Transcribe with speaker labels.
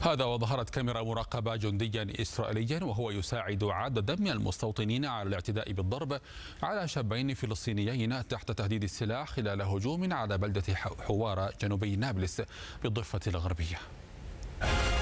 Speaker 1: هذا وظهرت كاميرا مراقبة جنديا إسرائيليا وهو يساعد عددا من المستوطنين على الاعتداء بالضرب على شابين فلسطينيين تحت تهديد السلاح خلال هجوم على بلدة حوارة جنوبي نابلس بالضفة الغربية.